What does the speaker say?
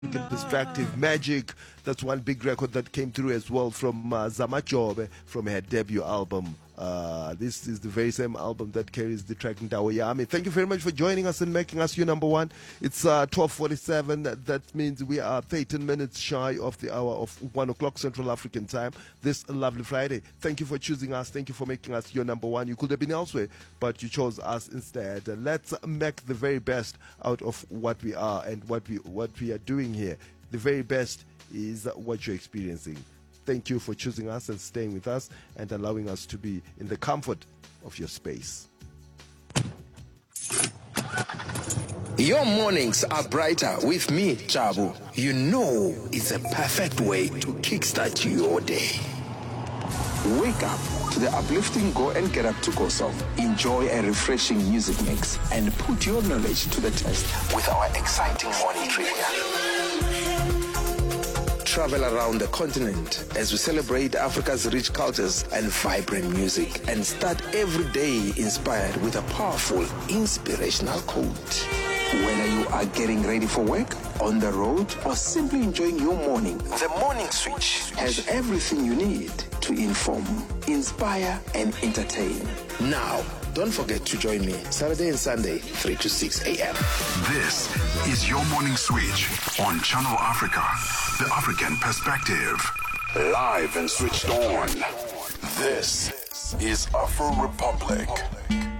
Perspective Magic. That's one big record that came through as well from Zamajobe from her debut album. This is the very same album that carries the track Ndawo Yami. Thank you very much for joining us and making us your number one. It's 12:47. That means we are 13 minutes shy of the hour of 1 o'clock Central African time this lovely Friday. Thank you for choosing us. Thank you for making us your number one. You could have been elsewhere, but you chose us instead. Let's make the very best out of what we are and what we are doing here. The very best is what you're experiencing. Thank you for choosing us and staying with us and allowing us to be in the comfort of your space. Your mornings are brighter with me, Jabu. You know it's a perfect way to kickstart your day. Wake up to the uplifting Go and Get Up to Go song. Enjoy a refreshing music mix and put your knowledge to the test with our exciting morning trivia. Travel around the continent as we celebrate Africa's rich cultures and vibrant music, and start every day inspired with a powerful, inspirational quote. Whether you are getting ready for work, on the road, or simply enjoying your morning, the Morning Switch has everything you need to inform, inspire, and entertain. Now, don't forget to join me Saturday and Sunday, 3 to 6 a.m. This is your Morning Switch on Channel Africa, the African perspective. Live and switched on. This is Afro Republic.